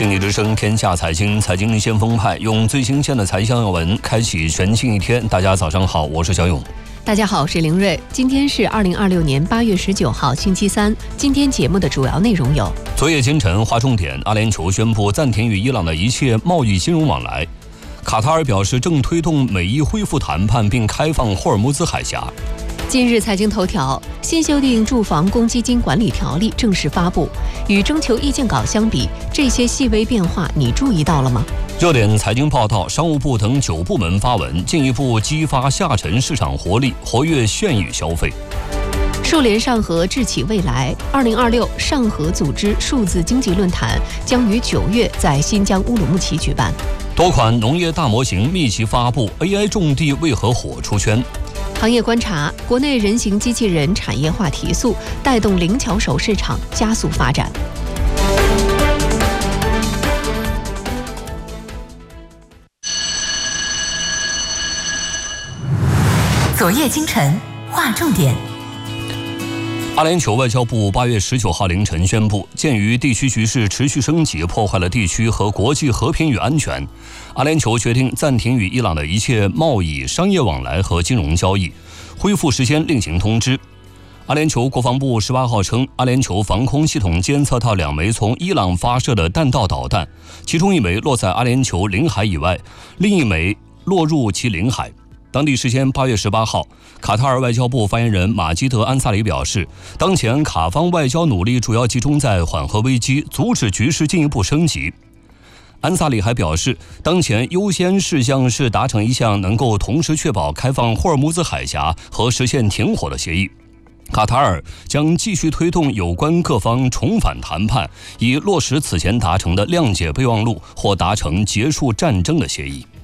经济之声天下财经，财经先锋派用最新鲜的财经要闻开启全新一天。大家早上好，我是小勇。 大家好，我是凌睿。今天是2026年8月19号，星期三。今天节目的主要内容有： 昨夜今晨划重点，阿联酋宣布暂停与伊朗的一切贸易金融往来。卡塔尔表示正推动美伊恢复谈判并开放霍尔木兹海峡。 今日财经头条：新修订住房公积金管理条例正式发布。与征求意见稿相比，这些细微变化你注意到了吗？ 热点财经报道，商务部等9部门发文，进一步激发下沉市场活力，活跃县域消费。 数联上合智企未来2026上合组织数字经济论坛将于9月在新疆乌鲁木齐举办。 多款农业大模型密集发布， AI 种地为何火出圈？ 行业观察，国内人形机器人产业化提速，带动灵巧手市场加速发展。 昨夜今晨划重点。 阿联酋外交部8月19号凌晨宣布，鉴于地区局势持续升级，破坏了地区和国际和平与安全，阿联酋决定暂停与伊朗的一切贸易、商业往来和金融交易，恢复时间另行通知。阿联酋国防部18号称，阿联酋防空系统监测到2枚从伊朗发射的弹道导弹，其中1枚落在阿联酋领海以外，另1枚落入其领海。当地时间8月18号，卡塔尔外交部发言人马基德·安萨里表示，当前卡方外交努力主要集中在缓和危机，阻止局势进一步升级。安萨里还表示，当前优先事项是达成一项能够同时确保开放霍尔木兹海峡和实现停火的协议。卡塔尔将继续推动有关各方重返谈判，以落实此前达成的谅解备忘录或达成结束战争的协议。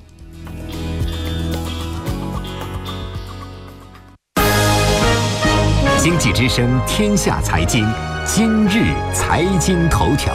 经济之声天下财经，今日财经头条。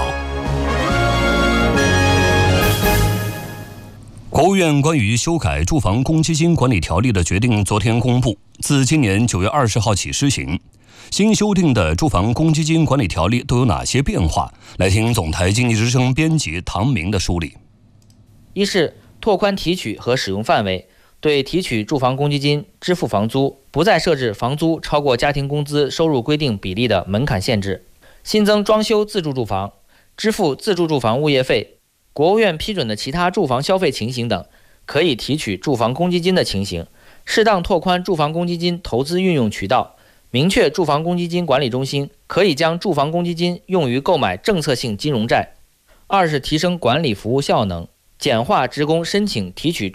国务院关于修改住房公积金管理条例的决定昨天公布，自今年9月20号起施行。新修订的住房公积金管理条例都有哪些变化？来听总台经济之声编辑唐明的梳理。 一是拓宽提取和使用范围，对提取住房公积金支付房租不再设置房租超过家庭工资收入规定比例的门槛限制，新增装修自住住房、支付自住住房物业费、国务院批准的其他住房消费情形等可以提取住房公积金的情形，适当拓宽住房公积金投资运用渠道，明确住房公积金管理中心可以将住房公积金用于购买政策性金融债。二是提升管理服务效能，简化职工申请提取